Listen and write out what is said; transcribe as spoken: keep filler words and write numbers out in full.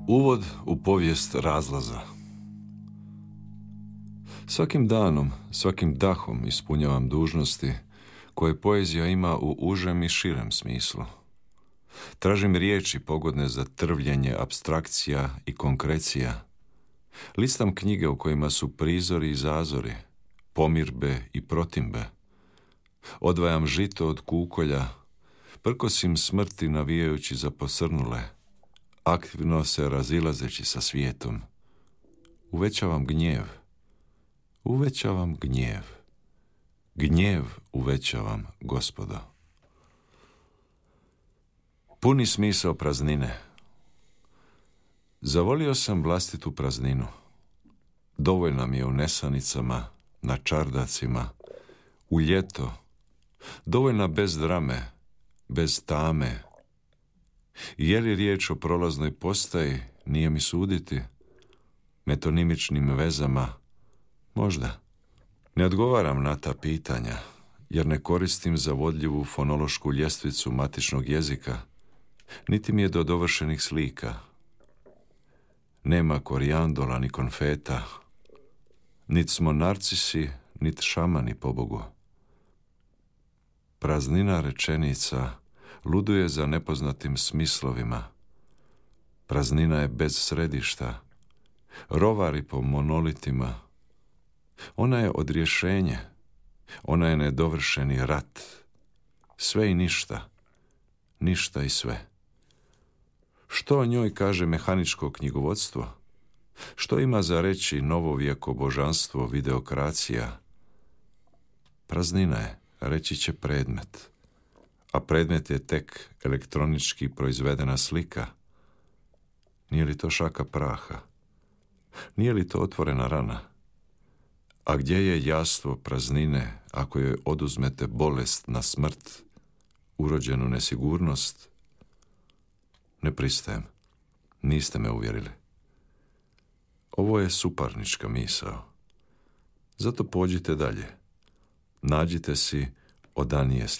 Uvod u povijest razlaza. Svakim danom, svakim dahom ispunjavam dužnosti koje poezija ima u užem i širem smislu. Tražim riječi pogodne za trvljenje apstrakcija i konkrecija. Listam knjige u kojima su prizori i zazori, pomirbe i protimbe. Odvajam žito od kukolja, prkosim smrti navijajući za posrnule, aktivno se razilazeći sa svijetom. Uvećavam gnjev, uvećavam gnjev, gnjev uvećavam, Gospodo. Puni smisao praznine. Zavolio sam vlastitu prazninu. Dovoljna mi je u nesanicama, na čardacima, u ljeto. Dovoljna bez drame, bez tame. Je li riječ o prolaznoj postaji, nije mi suditi. Metonimičnim vezama, možda. Ne odgovaram na ta pitanja, jer ne koristim zavodljivu fonološku ljestvicu matičnog jezika, niti mi je do dovršenih slika. Nema korijandola ni konfeta, nit smo narcisi, nit šamani, pobogu. Praznina rečenica luduje za nepoznatim smislovima. Praznina je bez središta, rovari po monolitima. Ona je odrješenje, ona je nedovršeni rat. Sve i ništa, ništa i sve. Što o njoj kaže mehaničko knjigovodstvo? Što ima za reći novovijeko božanstvo videokracija? Praznina je, reći će predmet. A predmet je tek elektronički proizvedena slika. Nije li to šaka praha? Nije li to otvorena rana? A gdje je jastvo praznine ako joj oduzmete bolest na smrt, urođenu nesigurnost? Ne pristajem. Niste me uvjerili. Ovo je suparnička misao. Zato pođite dalje. Nađite si odanije